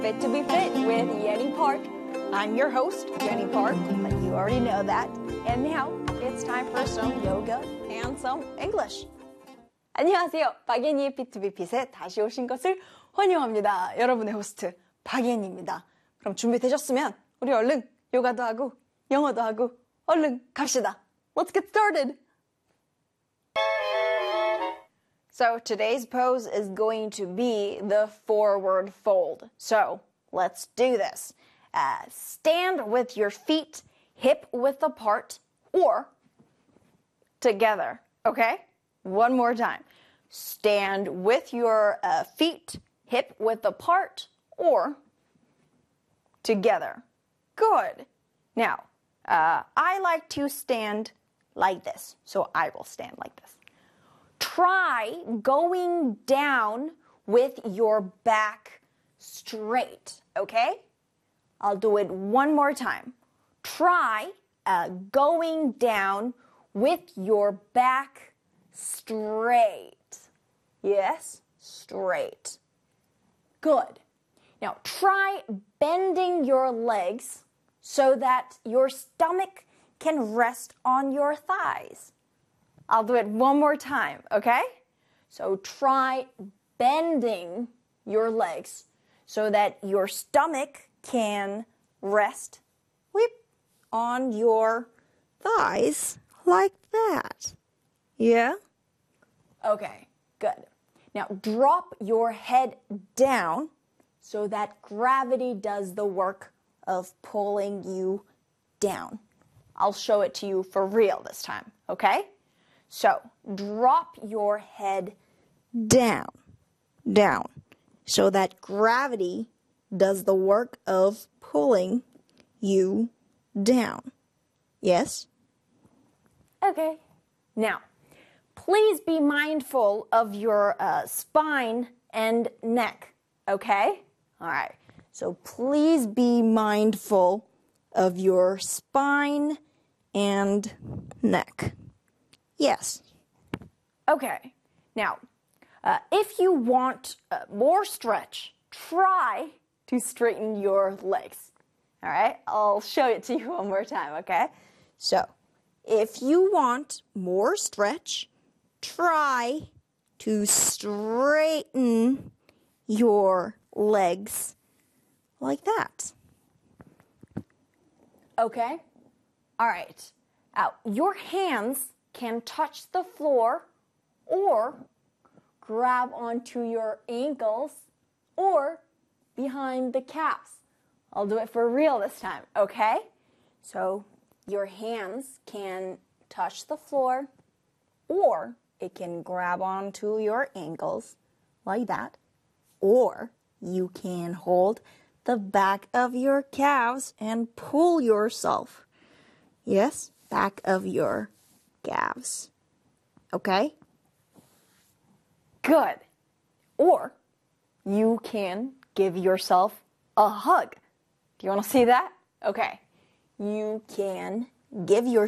Fit to be Fit with Jenny Park. I'm your host, Jenny Park, but you already know that. And now it's time for some yoga and some English. 안녕하세요. 박예니의 Fit to be Fit에 다시 오신 것을 환영합니다. 여러분의 호스트 박예니입니다. 그럼 준비되셨으면 우리 얼른 요가도 하고 영어도 하고 얼른 갑시다. Let's get started. So today's pose is going to be the forward fold. So let's do this. Stand with your feet hip width apart or together. Okay? One more time. Stand with your feet hip width apart or together. Good. Now, I like to stand like this. So I will stand like this. Try going down with your back straight, okay? I'll do it one more time. Try going down with your back straight. Yes, straight. Good. Now try bending your legs so that your stomach can rest on your thighs. I'll do it one more time, okay? So try bending your legs so that your stomach can rest on your thighs like that. Yeah? Okay, good. Now drop your head down so that gravity does the work of pulling you down. I'll show it to you for real this time, okay? So, drop your head down, so that gravity does the work of pulling you down. Yes? Okay. Now, please be mindful of your spine and neck, okay? All right. So, please be mindful of your spine and neck. Yes. Okay. Now, if you want more stretch, try to straighten your legs. All right? I'll show it to you one more time, okay? So, if you want more stretch, try to straighten your legs like that. Okay? All right. Now, your hands can touch the floor or grab onto your ankles or behind the calves. I'll do it for real this time, okay? So your hands can touch the floor or it can grab onto your ankles like that, or you can hold the back of your calves and pull yourself. Yes, back of your calves. Okay? Good. Or you can give yourself a hug. Do you want to see that? Okay. You can give yourself